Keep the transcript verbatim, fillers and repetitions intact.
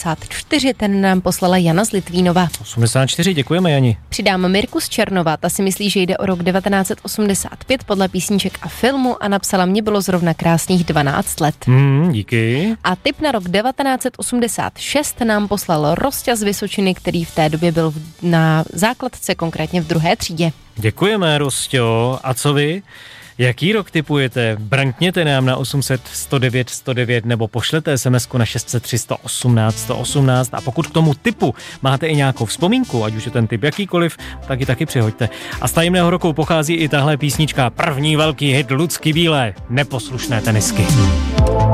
čtyři, ten nám poslala Jana z Litvínova. osmdesát čtyři, děkujeme, Jani. Přidám Mirku z Černova, ta si myslí, že jde o rok devatenáct osmdesát pět podle písniček a filmu a napsala: mě bylo zrovna krásných dvanáct let. Hmm, díky. A tip na rok devatenáct osmdesát šest nám poslal Rosťa z Vysočiny, který v té době byl na základce, konkrétně v druhé třídě. Děkujeme, Rosťo. A co vy? Jaký rok tipujete? Brnkněte nám na osm set sto devět sto devět nebo pošlete SMSku na šest set tři sto osmnáct sto osmnáct a pokud k tomu tipu máte i nějakou vzpomínku, ať už je ten tip jakýkoliv, tak ji taky přihoďte. A z tajemného roku pochází i tahle písnička, první velký hit Lucky Bílé, Neposlušné tenisky.